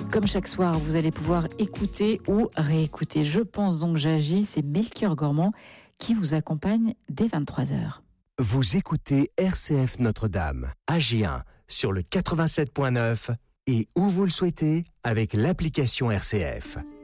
Comme chaque soir, vous allez pouvoir écouter ou réécouter Je pense donc j'agis, c'est Melchior Gormand qui vous accompagne dès 23h. Vous écoutez RCF Notre-Dame, AG1 sur le 87.9 et où vous le souhaitez avec l'application RCF.